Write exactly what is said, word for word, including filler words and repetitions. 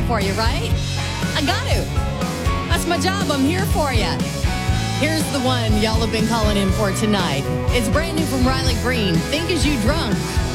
for you, right? I got to. That's my job. I'm here for you. Here's the one y'all have been calling in for tonight. It's brand new from Riley Green. Think Is You Drunk?